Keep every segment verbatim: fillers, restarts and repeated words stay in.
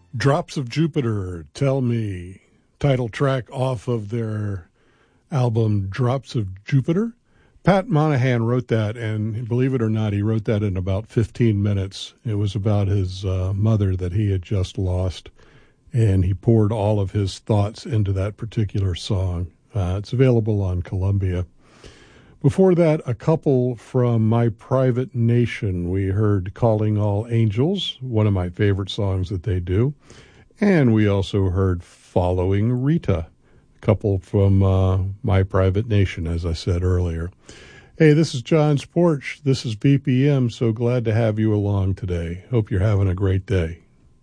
Drops of Jupiter, Tell Me, title track off of their album Drops of Jupiter. Pat Monahan wrote that, and believe it or not, he wrote that in about fifteen minutes. It was about his uh, mother that he had just lost, and he poured all of his thoughts into that particular song. Uh, it's available on Columbia. Before that, a couple from My Private Nation. We heard Calling All Angels, one of my favorite songs that they do. And we also heard Following Rita, a couple from uh, My Private Nation, as I said earlier. Hey, this is John's Porch. This is B P M. So glad to have you along today. Hope you're having a great day.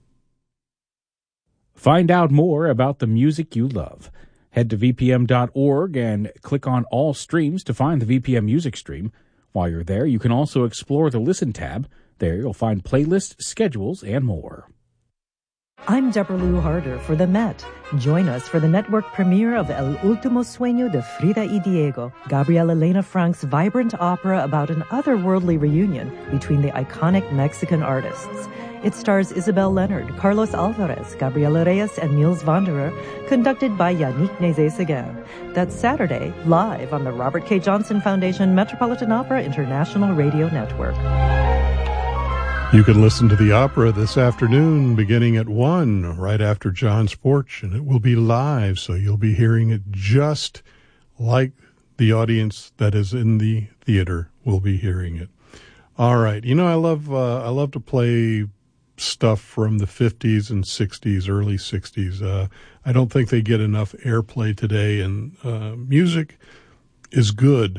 Find out more about the music you love. Head to V P M dot org and click on All Streams to find the V P M music stream. While you're there, you can also explore the Listen tab. There you'll find playlists, schedules, and more. I'm Deborah Lou Harder for The Met. Join us for the network premiere of El Último Sueño de Frida y Diego, Gabriela Elena Frank's vibrant opera about an otherworldly reunion between the iconic Mexican artists. It stars Isabel Leonard, Carlos Alvarez, Gabriela Reyes, and Niels Wanderer, conducted by Yannick Nézet-Séguin. That's Saturday, live on the Robert K. Johnson Foundation Metropolitan Opera International Radio Network. You can listen to the opera this afternoon beginning at one, right after John's Porch, and it will be live, so you'll be hearing it just like the audience that is in the theater will be hearing it. All right. You know, I love uh, I love to play stuff from the fifties and sixties, early sixties. Uh, I don't think they get enough airplay today, and uh, music is good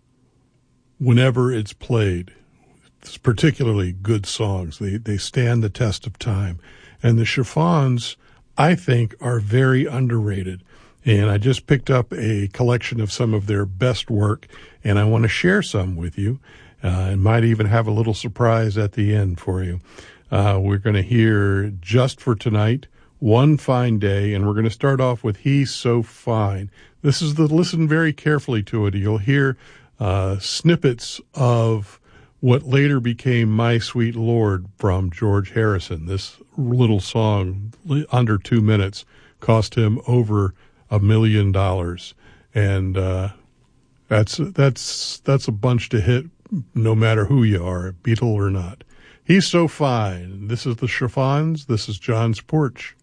whenever it's played. It's particularly good songs. They they stand the test of time. And the Chiffons, I think, are very underrated. And I just picked up a collection of some of their best work, and I want to share some with you. Uh, and might even have a little surprise at the end for you. Uh, we're going to hear Just for Tonight, One Fine Day, and we're going to start off with He's So Fine. This is the, listen very carefully to it. You'll hear uh, snippets of what later became My Sweet Lord from George Harrison. This little song, under two minutes, cost him over a million dollars. And uh, that's that's that's a bunch to hit no matter who you are, Beatle or not. He's So Fine. This is the Chiffons. This is John's Porch.